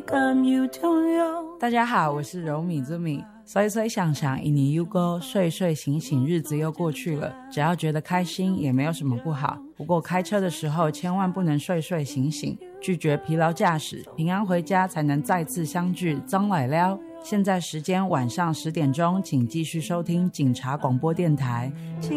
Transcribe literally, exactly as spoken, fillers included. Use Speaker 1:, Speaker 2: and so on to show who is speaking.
Speaker 1: 大家好，我是柔米之米。随随想想一年又过，睡睡醒醒日子又过去了，只要觉得开心也没有什么不好。不过开车的时候千万不能睡睡醒醒，拒绝疲劳驾驶，平安回家才能再次相聚。张来了，现在时间晚上十点钟，请继续收听警察广播电台。